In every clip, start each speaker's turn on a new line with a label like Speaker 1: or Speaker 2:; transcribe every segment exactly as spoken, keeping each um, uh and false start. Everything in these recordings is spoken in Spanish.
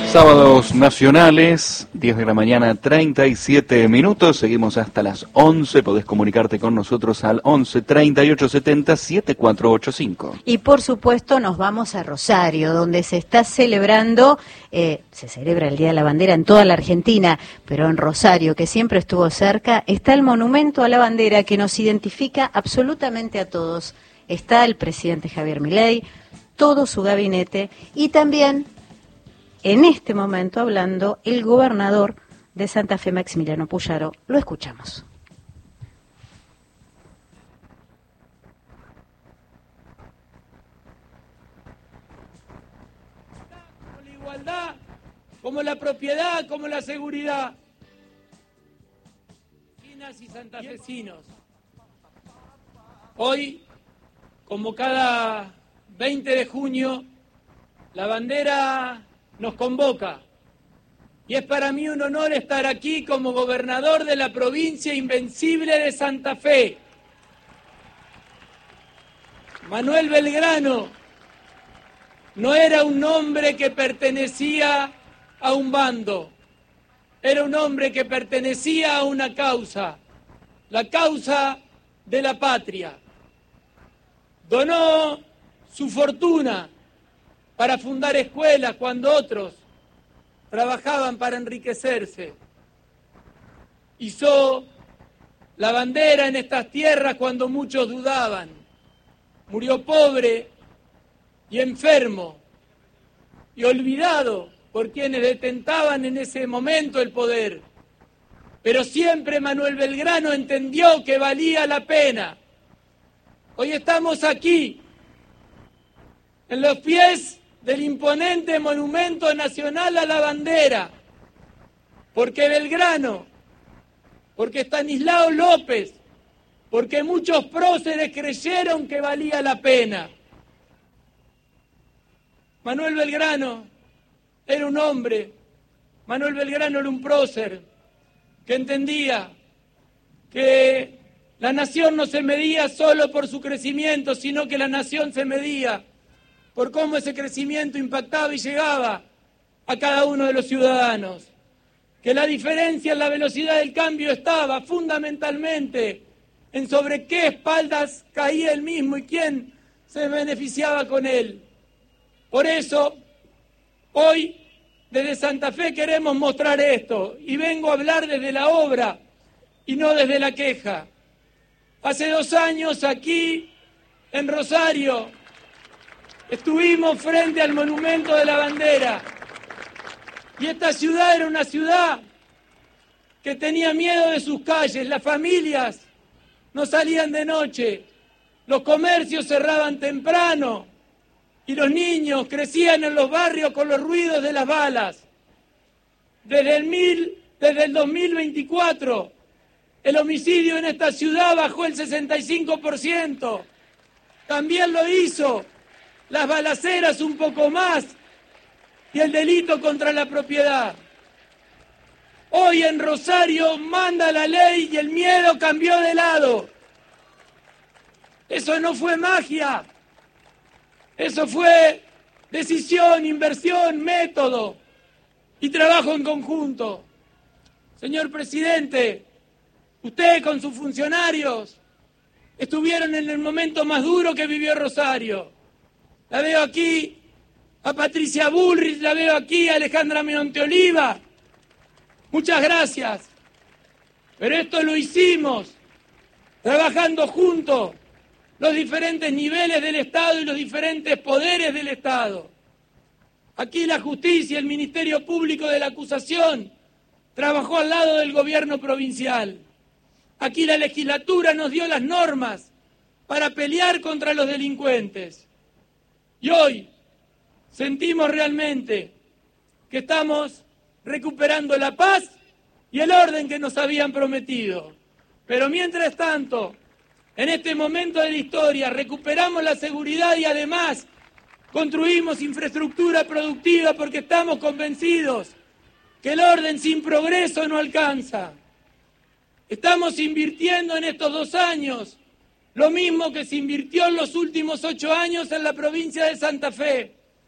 Speaker 1: Sábados nacionales, diez de la mañana, treinta y siete minutos, seguimos hasta las once, podés comunicarte con nosotros al once, treinta y ocho, setenta, setenta y cuatro ochenta y cinco.
Speaker 2: Y por supuesto nos vamos a Rosario, donde se está celebrando, eh, se celebra el Día de la Bandera en toda la Argentina, pero en Rosario, que siempre estuvo cerca, está el monumento a la bandera que nos identifica absolutamente a todos. Está el presidente Javier Milei, todo su gabinete y también, en este momento hablando, el gobernador de Santa Fe, Maximiliano Puyaro. Lo escuchamos.
Speaker 3: Como la igualdad, como la propiedad, como la seguridad. Vecinas y santafesinos. Hoy, como cada veinte de junio, la bandera nos convoca, y es para mí un honor estar aquí como gobernador de la provincia invencible de Santa Fe. Manuel Belgrano no era un hombre que pertenecía a un bando, era un hombre que pertenecía a una causa, la causa de la patria. Donó su fortuna para fundar escuelas cuando otros trabajaban para enriquecerse. Hizo la bandera en estas tierras cuando muchos dudaban. Murió pobre y enfermo y olvidado por quienes detentaban en ese momento el poder. Pero siempre Manuel Belgrano entendió que valía la pena. Hoy estamos aquí, en los pies del imponente monumento nacional a la bandera, porque Belgrano, porque Estanislao López, porque muchos próceres creyeron que valía la pena. Manuel Belgrano era un hombre, Manuel Belgrano era un prócer que entendía que la nación no se medía solo por su crecimiento, sino que la nación se medía por cómo ese crecimiento impactaba y llegaba a cada uno de los ciudadanos. Que la diferencia en la velocidad del cambio estaba fundamentalmente en sobre qué espaldas caía él mismo y quién se beneficiaba con él. Por eso, hoy, desde Santa Fe queremos mostrar esto, y vengo a hablar desde la obra y no desde la queja. Hace dos años aquí, en Rosario, estuvimos frente al monumento de la bandera, y esta ciudad era una ciudad que tenía miedo de sus calles, las familias no salían de noche, los comercios cerraban temprano y los niños crecían en los barrios con los ruidos de las balas. Desde el, mil, desde el dos mil veinticuatro, el homicidio en esta ciudad bajó el sesenta y cinco por ciento. También lo hizo las balaceras un poco más y el delito contra la propiedad. Hoy en Rosario manda la ley y el miedo cambió de lado. Eso no fue magia, eso fue decisión, inversión, método y trabajo en conjunto. Señor presidente, usted con sus funcionarios estuvieron en el momento más duro que vivió Rosario. La veo aquí a Patricia Bullrich, la veo aquí a Alejandra Monteoliva. Muchas gracias. Pero esto lo hicimos trabajando juntos los diferentes niveles del Estado y los diferentes poderes del Estado. Aquí la justicia, el Ministerio Público de la Acusación, trabajó al lado del gobierno provincial. Aquí la legislatura nos dio las normas para pelear contra los delincuentes. Y hoy sentimos realmente que estamos recuperando la paz y el orden que nos habían prometido. Pero mientras tanto, en este momento de la historia, recuperamos la seguridad y además construimos infraestructura productiva porque estamos convencidos que el orden sin progreso no alcanza. Estamos invirtiendo en estos dos años lo mismo que se invirtió en los últimos ocho años en la provincia de Santa Fe.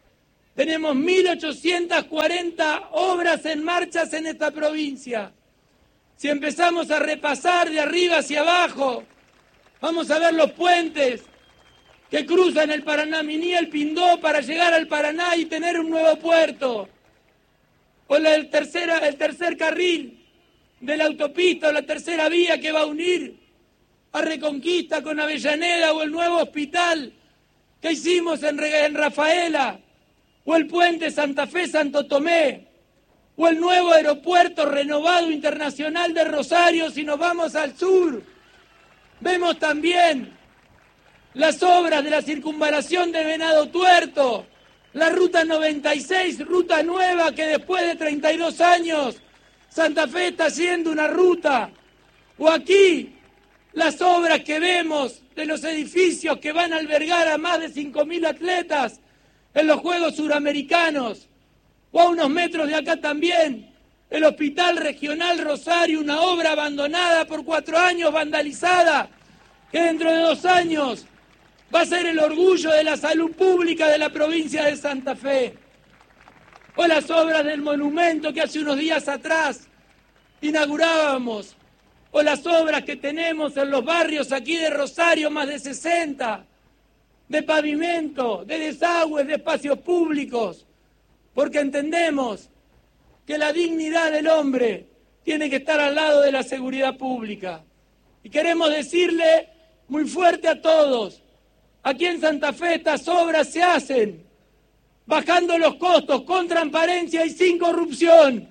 Speaker 3: Tenemos mil ochocientas cuarenta obras en marcha en esta provincia. Si empezamos a repasar de arriba hacia abajo, vamos a ver los puentes que cruzan el Paraná Miní, el Pindó, para llegar al Paraná y tener un nuevo puerto. O la, el, tercera, el tercer carril de la autopista, o la tercera vía que va a unir a Reconquista con Avellaneda, o el nuevo hospital que hicimos en, en Rafaela, o el puente Santa Fe-Santo Tomé, o el nuevo aeropuerto renovado internacional de Rosario. Si nos vamos al sur, vemos también las obras de la circunvalación de Venado Tuerto, la ruta noventa y seis, ruta nueva que después de treinta y dos años Santa Fe está haciendo una ruta, o aquí las obras que vemos de los edificios que van a albergar a más de cinco mil atletas en los Juegos Suramericanos, o a unos metros de acá también, el Hospital Regional Rosario, una obra abandonada por cuatro años, vandalizada, que dentro de dos años va a ser el orgullo de la salud pública de la provincia de Santa Fe. O las obras del monumento que hace unos días atrás inaugurábamos, o las obras que tenemos en los barrios aquí de Rosario, más de sesenta, de pavimento, de desagües, de espacios públicos, porque entendemos que la dignidad del hombre tiene que estar al lado de la seguridad pública. Y queremos decirle muy fuerte a todos, aquí en Santa Fe estas obras se hacen bajando los costos, con transparencia y sin corrupción.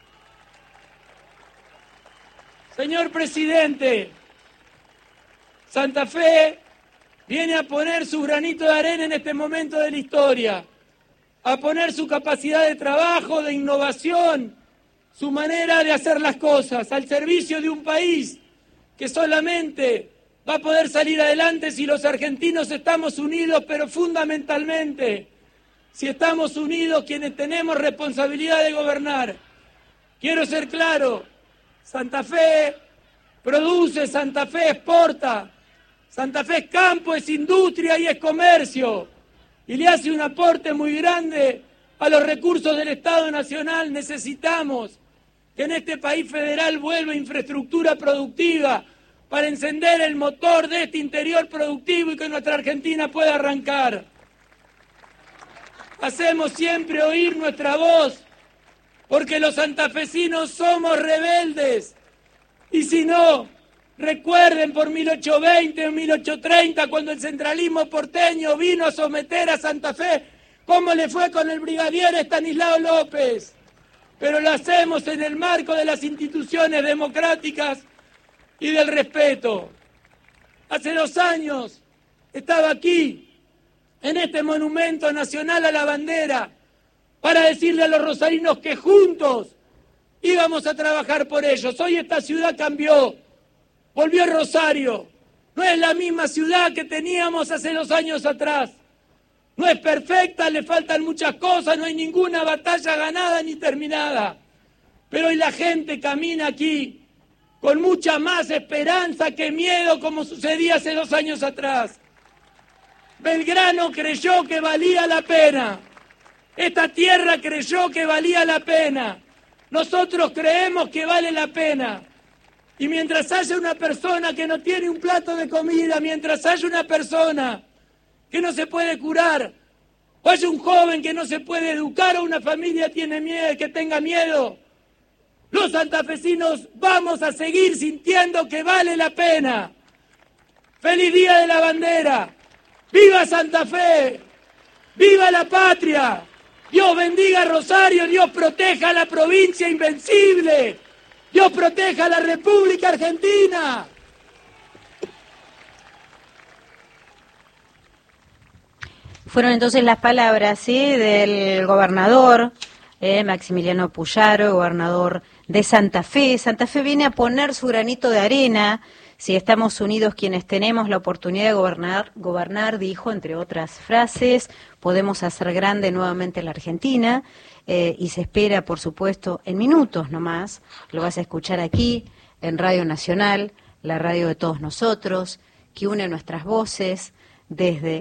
Speaker 3: Señor presidente, Santa Fe viene a poner su granito de arena en este momento de la historia, a poner su capacidad de trabajo, de innovación, su manera de hacer las cosas al servicio de un país que solamente va a poder salir adelante si los argentinos estamos unidos, pero fundamentalmente si estamos unidos quienes tenemos responsabilidad de gobernar. Quiero ser claro, Santa Fe produce, Santa Fe exporta, Santa Fe es campo, es industria y es comercio, y le hace un aporte muy grande a los recursos del Estado Nacional. Necesitamos que en este país federal vuelva infraestructura productiva para encender el motor de este interior productivo y que nuestra Argentina pueda arrancar. Hacemos siempre oír nuestra voz, porque los santafesinos somos rebeldes, y si no, recuerden por mil ochocientos veinte o mil ochocientos treinta, cuando el centralismo porteño vino a someter a Santa Fe, cómo le fue con el brigadier Estanislao López. Pero lo hacemos en el marco de las instituciones democráticas y del respeto. Hace dos años estaba aquí, en este monumento nacional a la bandera, para decirle a los rosarinos que juntos íbamos a trabajar por ellos. Hoy esta ciudad cambió, volvió Rosario, no es la misma ciudad que teníamos hace dos años atrás. No es perfecta, le faltan muchas cosas, no hay ninguna batalla ganada ni terminada. Pero hoy la gente camina aquí con mucha más esperanza que miedo, como sucedía hace dos años atrás. Belgrano creyó que valía la pena. Esta tierra creyó que valía la pena. Nosotros creemos que vale la pena. Y mientras haya una persona que no tiene un plato de comida, mientras haya una persona que no se puede curar, o haya un joven que no se puede educar, o una familia tiene miedo, que tenga miedo, los santafesinos vamos a seguir sintiendo que vale la pena. ¡Feliz Día de la Bandera! ¡Viva Santa Fe! ¡Viva la patria! Dios bendiga a Rosario, Dios proteja a la provincia invencible, Dios proteja a la República Argentina.
Speaker 2: Fueron entonces las palabras, ¿sí?, del gobernador eh, Maximiliano Puyaro, gobernador de Santa Fe. Santa Fe viene a poner su granito de arena. Si estamos unidos quienes tenemos la oportunidad de gobernar, gobernar, dijo, entre otras frases, podemos hacer grande nuevamente la Argentina, eh, y se espera, por supuesto, en minutos nomás, lo vas a escuchar aquí, en Radio Nacional, la radio de todos nosotros, que une nuestras voces desde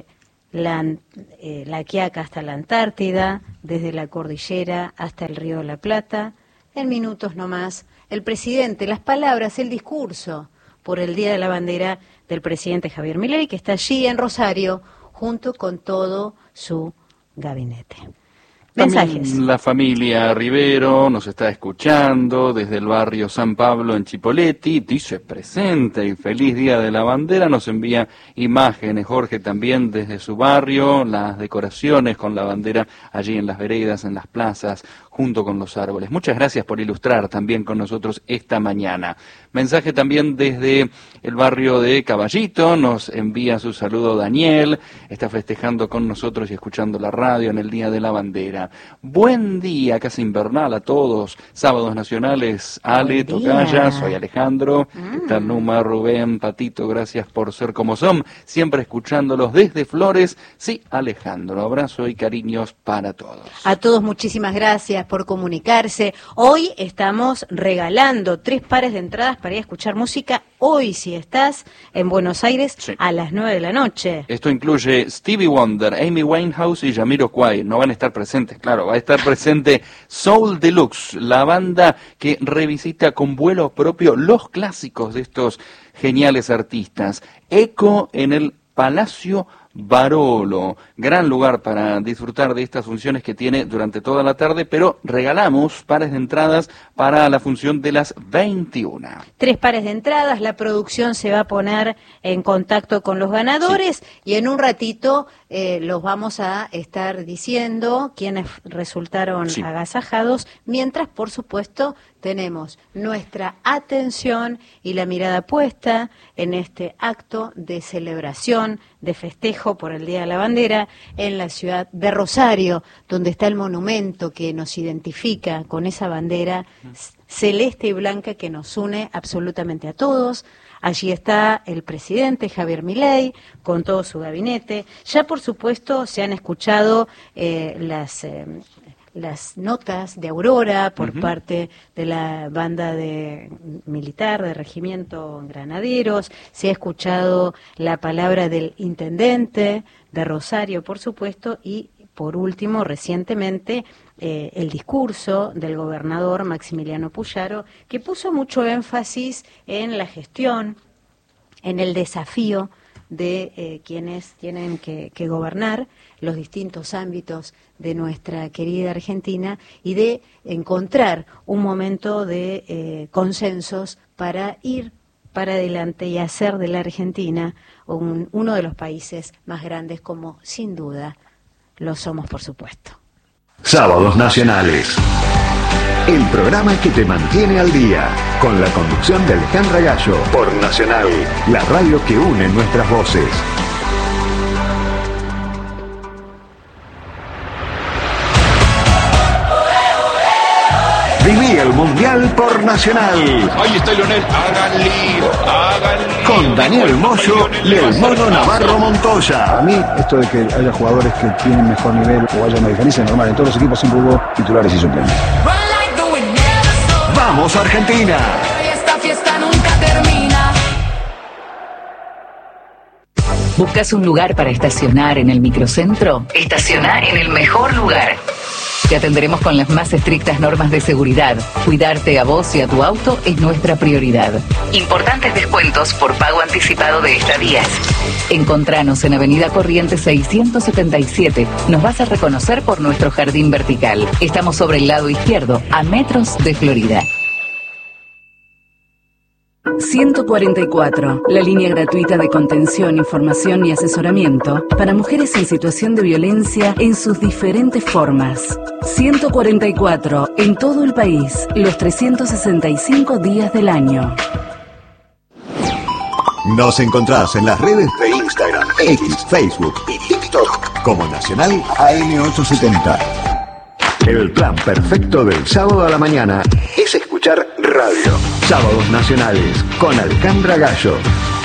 Speaker 2: la, eh, la Quiaca hasta la Antártida, desde la cordillera hasta el Río de la Plata. En minutos nomás, el presidente, las palabras, el discurso por el Día de la Bandera del presidente Javier Milei, que está allí en Rosario, junto con todo su gabinete. Mensajes.
Speaker 1: También la familia Rivero nos está escuchando desde el barrio San Pablo en Chipoleti, dice presente y feliz Día de la Bandera, nos envía imágenes, Jorge, también desde su barrio, las decoraciones con la bandera allí en las veredas, en las plazas, junto con los árboles. Muchas gracias por ilustrar también con nosotros esta mañana. Mensaje también desde el barrio de Caballito, nos envía su saludo Daniel, está festejando con nosotros y escuchando la radio en el Día de la Bandera. Buen día, casi invernal a todos, sábados nacionales, Ale, Tocaya, soy Alejandro, mm. está Numa, Rubén, Patito, gracias por ser como son, siempre escuchándolos desde Flores, sí, Alejandro, abrazo y cariños para todos.
Speaker 2: A todos muchísimas gracias por comunicarse. Hoy estamos regalando tres pares de entradas para ir a escuchar música. Hoy, si estás en Buenos Aires, sí, a las nueve de la noche.
Speaker 1: Esto incluye Stevie Wonder, Amy Winehouse y Jamiroquai. No van a estar presentes, claro, va a estar presente Soul Deluxe, la banda que revisita con vuelo propio los clásicos de estos geniales artistas. Eco en el Palacio Barolo, gran lugar para disfrutar de estas funciones que tiene durante toda la tarde, pero regalamos pares de entradas para la función de las veintiuna.
Speaker 2: Tres pares de entradas, la producción se va a poner en contacto con los ganadores, sí, y en un ratito eh, los vamos a estar diciendo quiénes resultaron sí. agasajados, mientras por supuesto tenemos nuestra atención y la mirada puesta en este acto de celebración, de festejo por el Día de la Bandera en la ciudad de Rosario, donde está el monumento que nos identifica con esa bandera celeste y blanca que nos une absolutamente a todos. Allí está el presidente Javier Milei con todo su gabinete. Ya por supuesto se han escuchado eh, las... Eh, las notas de Aurora por uh-huh. parte de la banda de militar de Regimiento Granaderos, se ha escuchado la palabra del intendente de Rosario, por supuesto, y por último, recientemente, eh, el discurso del gobernador Maximiliano Puyaro, que puso mucho énfasis en la gestión, en el desafío de eh, quienes tienen que, que gobernar los distintos ámbitos de nuestra querida Argentina y de encontrar un momento de eh, consensos para ir para adelante y hacer de la Argentina un, uno de los países más grandes, como sin duda lo somos, por supuesto.
Speaker 4: Sábados Nacionales, el programa que te mantiene al día, con la conducción de Alejandra Gallo, por Nacional, la radio que une nuestras voces. Viví el Mundial por Nacional.
Speaker 5: Ahí está Lionel, hagan lío, hagan lío.
Speaker 4: Con Daniel Moyo y el Mono Navarro Montoya.
Speaker 6: A mí, esto de que haya jugadores que tienen mejor nivel o haya una diferencia es normal. En todos los equipos siempre hubo titulares y suplentes.
Speaker 4: ¡Vamos Argentina!
Speaker 7: Esta fiesta nunca termina.
Speaker 8: ¿Buscas un lugar para estacionar en el microcentro? Estaciona en el mejor lugar. Te atenderemos con las más estrictas normas de seguridad. Cuidarte a vos y a tu auto es nuestra prioridad. Importantes descuentos por pago anticipado de estadías. Encontranos en Avenida Corrientes seiscientos setenta y siete. Nos vas a reconocer por nuestro jardín vertical. Estamos sobre el lado izquierdo, a metros de Florida.
Speaker 9: ciento cuarenta y cuatro, la línea gratuita de contención, información y asesoramiento para mujeres en situación de violencia en sus diferentes formas. ciento cuarenta y cuatro, en todo el país, los trescientos sesenta y cinco días del año.
Speaker 4: Nos encontrás en las redes de Instagram, X, Facebook y TikTok como Nacional A M ochocientos setenta. El plan perfecto del sábado a la mañana es escuchar radio. Sábados Nacionales con Alejandra Gallo.